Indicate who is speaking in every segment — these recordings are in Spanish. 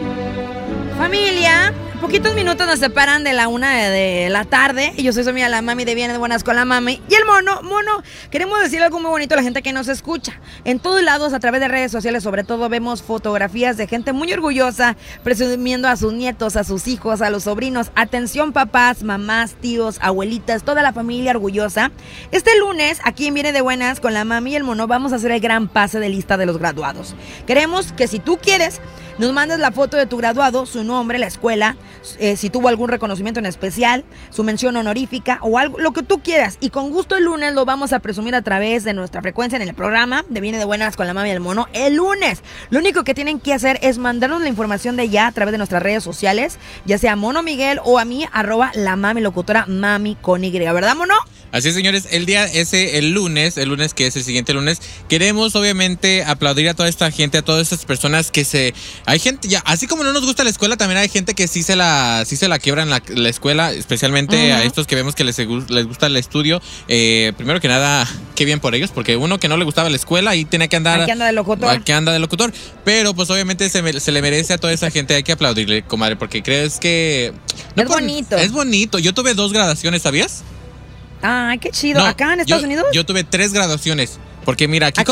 Speaker 1: Familia, poquitos minutos nos separan de la 1 de la tarde. Y yo soy su amiga la Mami de Viene de Buenas con la Mami. Y el mono, queremos decir algo muy bonito a la gente que nos escucha. En todos lados, a través de redes sociales, sobre todo, vemos fotografías de gente muy orgullosa, presumiendo a sus nietos, a sus hijos, a los sobrinos. Atención, papás, mamás, tíos, abuelitas, toda la familia orgullosa. Este lunes, aquí en Viene de Buenas con la Mami y el mono, vamos a hacer el gran pase de lista de los graduados. Queremos que si tú quieres, nos mandes la foto de tu graduado, su nombre, la escuela, si tuvo algún reconocimiento en especial, su mención honorífica o algo, lo que tú quieras. Y con gusto el lunes lo vamos a presumir a través de nuestra frecuencia en el programa de Viene de Buenas con la Mami y el mono. El lunes, lo único que tienen que hacer es mandarnos la información de ya a través de nuestras redes sociales, ya sea Mono Miguel o a mí, @lamamilocutora, Mami con Y, ¿verdad, mono?
Speaker 2: Así es, señores, el día ese, el lunes que es el siguiente lunes, queremos obviamente aplaudir a toda esta gente, a todas estas personas que hay gente, ya, así como no nos gusta la escuela, también hay gente que sí se la quiebran la escuela, especialmente a estos que vemos que les gusta el estudio. Primero que nada, qué bien por ellos, porque uno que no le gustaba la escuela y tiene que andar...
Speaker 1: Aquí anda de locutor.
Speaker 2: Pero pues obviamente se le merece a toda esa gente, hay que aplaudirle, comadre, porque crees que...
Speaker 1: No, bonito.
Speaker 2: Es bonito, yo tuve 2 graduaciones, ¿sabías?
Speaker 1: Ay, qué chido. No, ¿acá en Estados Unidos?
Speaker 2: Yo tuve 3 graduaciones. Porque mira, aquí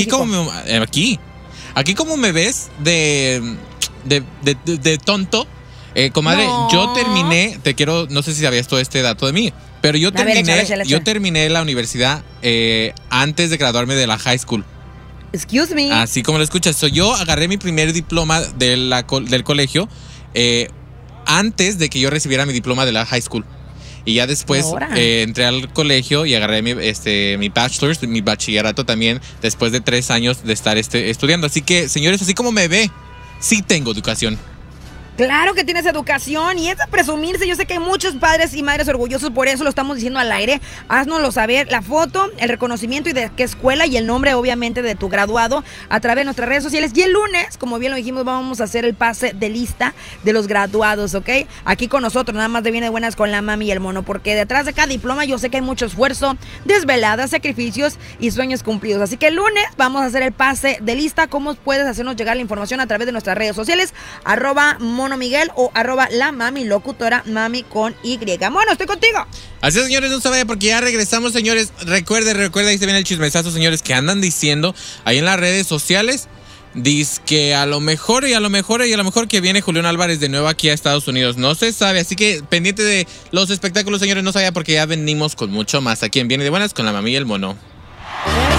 Speaker 2: como me ves de tonto, comadre, no. Yo terminé, no sé si sabías todo este dato de mí, pero yo terminé la universidad antes de graduarme de la high school.
Speaker 1: Excuse me.
Speaker 2: Así como lo escuchas. Yo agarré mi primer diploma del colegio antes de que yo recibiera mi diploma de la high school. Y ya después entré al colegio y agarré mi bachelor's, mi bachillerato también, después de 3 años de estar estudiando. Así que, señores, así como me ve, sí tengo educación.
Speaker 1: Claro que tienes educación y es de presumirse. Yo sé que hay muchos padres y madres orgullosos, por eso lo estamos diciendo al aire. Haznoslo saber, la foto, el reconocimiento y de qué escuela y el nombre, obviamente, de tu graduado a través de nuestras redes sociales. Y el lunes, como bien lo dijimos, vamos a hacer el pase de lista de los graduados, ¿ok? Aquí con nosotros, nada más de Viene de Buenas con la Mami y el mono, porque detrás de cada diploma yo sé que hay mucho esfuerzo, desveladas, sacrificios y sueños cumplidos. Así que el lunes vamos a hacer el pase de lista. ¿Cómo puedes hacernos llegar la información? A través de nuestras redes sociales, @Mono Miguel o @lamamilocutora, Mami con Y. Bueno, estoy contigo.
Speaker 2: Así es, señores, no se vaya porque ya regresamos, señores. Recuerda, ahí se viene el chismesazo, señores, que andan diciendo ahí en las redes sociales. Dice que a lo mejor que viene Julián Álvarez de nuevo aquí a Estados Unidos. No se sabe, así que pendiente de los espectáculos, señores, no se vaya porque ya venimos con mucho más aquí en Viene de Buenas con la Mami y el mono.